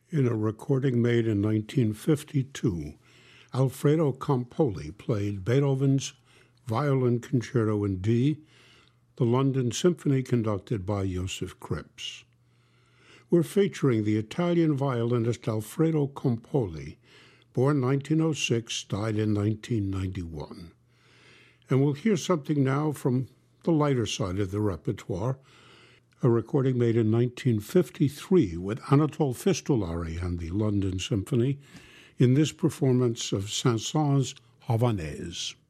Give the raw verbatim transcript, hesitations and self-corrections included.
In a recording made in nineteen fifty-two, Alfredo Campoli played Beethoven's Violin Concerto in D, the London Symphony conducted by Joseph Krips. We're featuring the Italian violinist Alfredo Campoli, born nineteen oh six, died in nineteen ninety-one. And we'll hear something now from the lighter side of the repertoire, a recording made in nineteen fifty-three with Anatole Fistulari and the London Symphony in this performance of Saint-Saëns' Havanaise.